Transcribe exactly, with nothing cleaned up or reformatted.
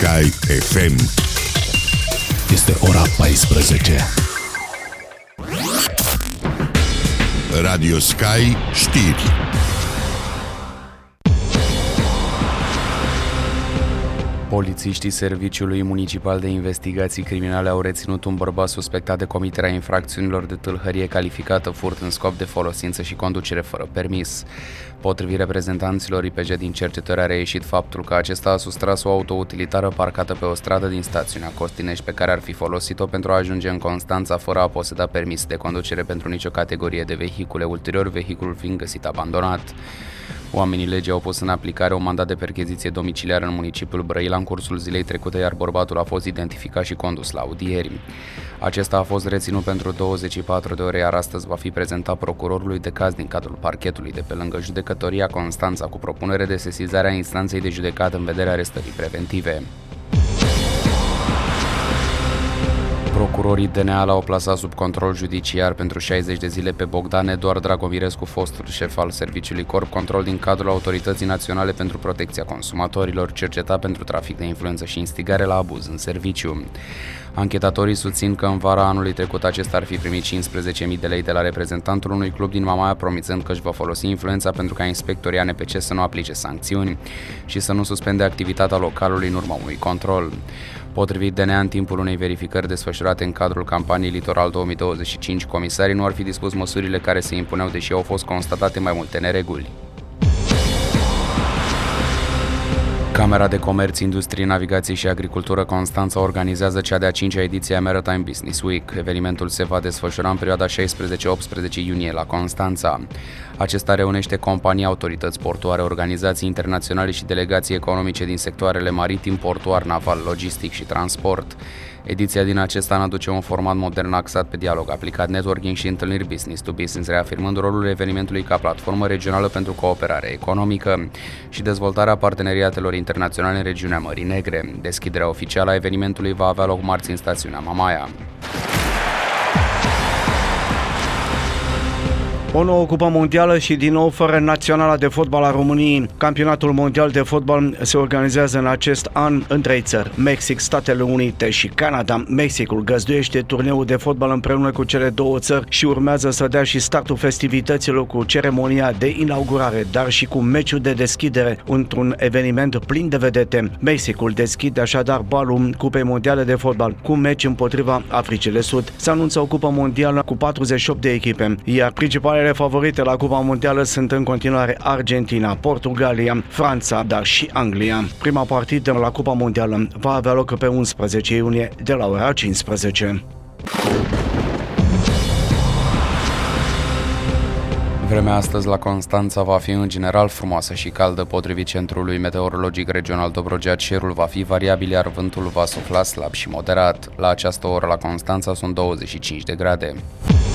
Sky F M. Este ora paisprezece. Radio Sky știri. Polițiștii Serviciului Municipal de Investigații Criminale au reținut un bărbat suspectat de comiterea infracțiunilor de tâlhărie calificată, furt în scop de folosință și conducere fără permis. Potrivit reprezentanților I P J din cercetări, a reieșit faptul că acesta a sustras o autoutilitară parcată pe o stradă din stațiunea Costinești, pe care ar fi folosit-o pentru a ajunge în Constanța fără a poseda permis de conducere pentru nicio categorie de vehicule, ulterior vehiculul fiind găsit abandonat. Oamenii legii au pus în aplicare un mandat de percheziție domiciliară în municipiul Brăila în cursul zilei trecute, iar bărbatul a fost identificat și condus la audieri. Acesta a fost reținut pentru douăzeci și patru de ore, iar astăzi va fi prezentat procurorului de caz din cadrul parchetului de pe lângă Judecătoria Constanța cu propunere de sesizare a instanței de judecată în vederea arestării preventive. Procurorii D N A l-au plasat sub control judiciar pentru șaizeci de zile pe Bogdan Eduard Dragomirescu, fostul șef al Serviciului Corp Control din cadrul Autorității Naționale pentru Protecția Consumatorilor, cercetat pentru trafic de influență și instigare la abuz în serviciu. Anchetatorii susțin că în vara anului trecut acesta ar fi primit cincisprezece mii de lei de la reprezentantul unui club din Mamaia, promițând că își va folosi influența pentru ca inspectorii A N P C să nu aplice sancțiuni și să nu suspende activitatea localului în urma unui control. Potrivit D N A, în timpul unei verificări desfășurate în cadrul campaniei Litoral două mii douăzeci și cinci, comisarii nu ar fi dispus măsurile care se impuneau, deși au fost constatate mai multe nereguli. Camera de Comerț, Industrie, Navigație și Agricultură Constanța organizează cea de-a cincea ediție a Maritime Business Week. Evenimentul se va desfășura în perioada șaisprezece optsprezece iunie la Constanța. Acesta reunește companii, autorități portoare, organizații internaționale și delegații economice din sectoarele maritim, portuar, naval, logistic și transport. Ediția din acest an aduce un format modern axat pe dialog aplicat, networking și întâlniri business to business, reafirmând rolul evenimentului ca platformă regională pentru cooperare economică și dezvoltarea parteneriatelor internaționale în regiunea Mării Negre. Deschiderea oficială a evenimentului va avea loc marți în stațiunea Mamaia. O nouă cupă mondială și din nou fără naționala de fotbal a României. Campionatul mondial de fotbal se organizează în acest an în trei țări, Mexic, Statele Unite și Canada. Mexicul găzduiește turneul de fotbal împreună cu cele două țări și urmează să dea și startul festivităților cu ceremonia de inaugurare, dar și cu meciul de deschidere, într-un eveniment plin de vedete. Mexicul deschide așadar balul Cupei Mondiale de Fotbal cu meci împotriva Africii de Sud. Se anunță o cupă mondială cu patruzeci și opt de echipe, iar principalele favorite la Cupa Mondială sunt în continuare Argentina, Portugalia, Franța, dar și Anglia. Prima partidă la Cupa Mondială va avea loc pe unsprezece iunie de la ora cincisprezece. Vremea astăzi la Constanța va fi în general frumoasă și caldă. Potrivit Centrului Meteorologic Regional Dobrogea, cerul va fi variabil, iar vântul va sufla slab și moderat. La această oră la Constanța sunt douăzeci și cinci de grade.